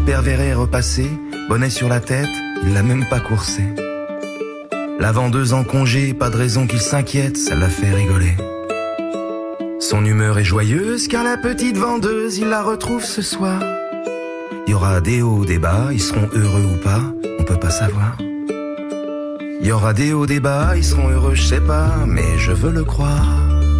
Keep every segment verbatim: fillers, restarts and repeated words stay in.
l'hyperverre est repassé, bonnet sur la tête, il l'a même pas coursé. La vendeuse en congé, pas de raison qu'il s'inquiète, ça l'a fait rigoler. Son humeur est joyeuse car la petite vendeuse, il la retrouve ce soir. Il y aura des hauts, des bas, ils seront heureux ou pas, on peut pas savoir. Il y aura des hauts, des bas, ils seront heureux, je sais pas, mais je veux le croire.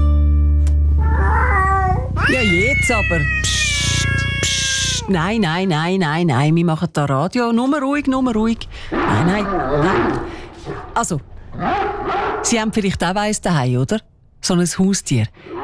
Ja, jetzt aber. Psst, psst. Nein, nein, nein, nein, nein, wir machen da Radio. Nur ruhig, nur ruhig. Nein, nein, nein. Also, Sie haben vielleicht auch eins daheim, oder? So ein Haustier.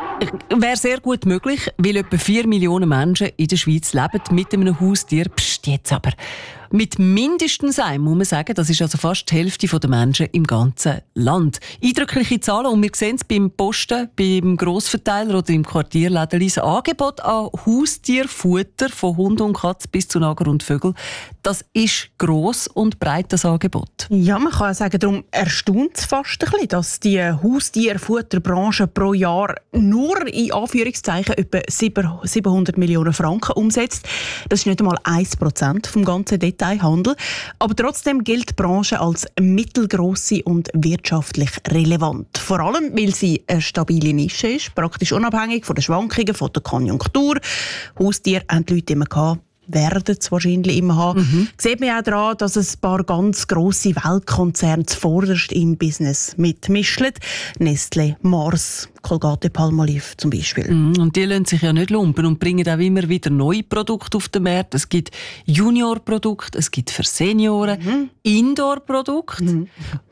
Wäre sehr gut möglich, weil etwa vier Millionen Menschen in der Schweiz leben mit einem Haustier. Psst, jetzt aber. Mit mindestens einem, muss man sagen, das ist also fast die Hälfte der Menschen im ganzen Land. Eindrückliche Zahlen, und wir sehen es beim Posten, beim Grossverteiler oder im Quartierläden. Das Angebot an Haustierfutter von Hund und Katz bis zu Nager und Vögel, das ist gross und breit, das Angebot. Ja, man kann sagen, darum erstaunt es fast ein bisschen, dass die Haustierfutterbranche pro Jahr nur in Anführungszeichen etwa siebenhundert Millionen Franken umsetzt. Das ist nicht einmal ein Prozent vom ganzen Detailhandel. Aber trotzdem gilt die Branche als mittelgrosse und wirtschaftlich relevant. Vor allem, weil sie eine stabile Nische ist, praktisch unabhängig von den Schwankungen, von der Konjunktur. Haustiere haben die Leute immer gehabt. Werden es wahrscheinlich immer haben. Mhm. Sieht man auch daran, dass ein paar ganz grosse Weltkonzerne zuvorderst im Business mitmischen. Nestlé, Mars, Colgate-Palmolive zum Beispiel. Mhm. Und die lassen sich ja nicht lumpen und bringen auch immer wieder neue Produkte auf den Markt. Es gibt Junior-Produkte, es gibt für Senioren, mhm. Indoor-Produkte. Mhm.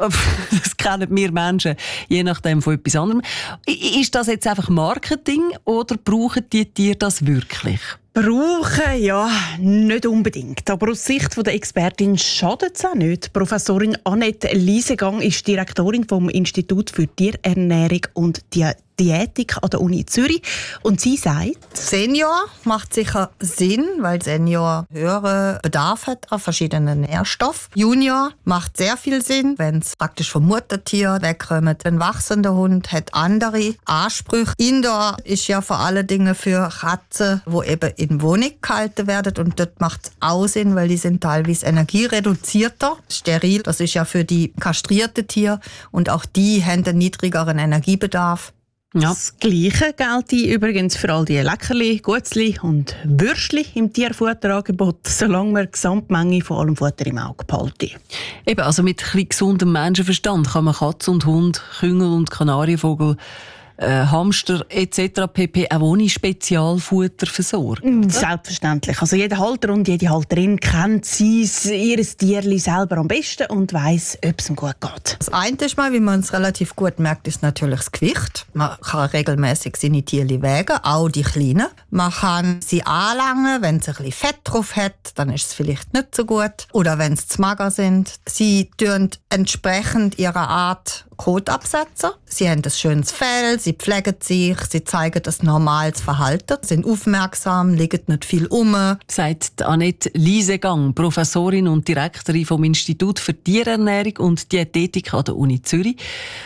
Das kennen wir Menschen, je nachdem von etwas anderem. Ist das jetzt einfach Marketing oder brauchen die Tiere das wirklich? Brauchen, ja, nicht unbedingt. Aber aus Sicht der Expertin schadet es auch nicht. Professorin Annette Liesegang ist Direktorin vom Institut für Tierernährung und Diätik an der Uni Zürich. Und sie sagt: Senior macht sicher Sinn, weil Senior höheren Bedarf hat an verschiedenen Nährstoffen. Junior macht sehr viel Sinn, wenn es praktisch vom Muttertier wegkommt. Ein wachsender Hund hat andere Ansprüche. Indoor ist ja vor allen Dingen für Katzen, wo eben in Wohnung gehalten werden, und dort macht es auch Sinn, weil die sind teilweise energiereduzierter. Steril, das ist ja für die kastrierten Tiere, und auch die haben einen niedrigeren Energiebedarf. Ja. Das Gleiche gilt übrigens für all die Leckerli, Gutzli und Würstli im Tierfutterangebot, solange wir die Gesamtmenge von allem Futter im Auge behalten. Eben, also mit ein bisschen gesundem Menschenverstand kann man Katz und Hund, Küngel und Kanarienvogel, Äh, Hamster et cetera pp. Auch ohne Spezialfutter versorgen. Selbstverständlich. Also jeder Halter und jede Halterin kennt sein, ihr Tierli selber am besten und weiss, ob es ihm gut geht. Das eine ist mal, wie man es relativ gut merkt, ist natürlich das Gewicht. Man kann regelmäßig seine Tierli wägen, auch die kleinen. Man kann sie anlangen, wenn es ein bisschen Fett drauf hat, dann ist es vielleicht nicht so gut. Oder wenn sie zu mager sind. Sie tun entsprechend ihrer Art Kot absetzen. Sie haben ein schönes Fell, sie pflegen sich, sie zeigen das normales Verhalten, sind aufmerksam, liegen nicht viel um. Sagt Annette Liesegang, Professorin und Direktorin vom Institut für Tierernährung und Diätetik an der Uni Zürich.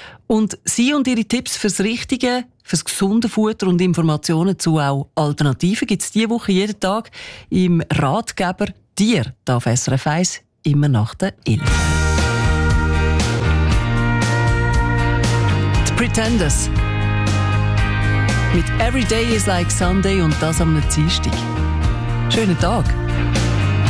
Und sie und ihre Tipps fürs Richtige, fürs gesunde Futter und Informationen zu auch Alternativen gibt es diese Woche jeden Tag im Ratgeber Tier, da auf S R F eins, immer nach der elf. Pretenders. Mit Every Day is like Sunday und das am Dienstag. Schönen Tag.